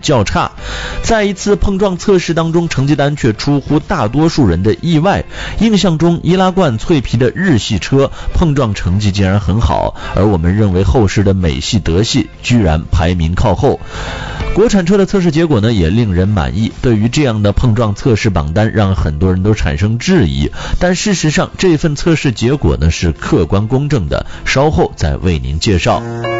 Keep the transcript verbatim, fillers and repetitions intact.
较差。在一次碰撞测试当中，成绩单却出乎大多数人的意外。印象中易拉罐脆皮的日系车碰撞成绩竟然很好，而我们认为后世的美系德系居然排名靠后。国产车的测试结果呢也令人满意，对于这样的碰撞测试榜单让很多人都产生质疑，但事实上这份测试结果呢是客观公正的，稍后再为您介绍。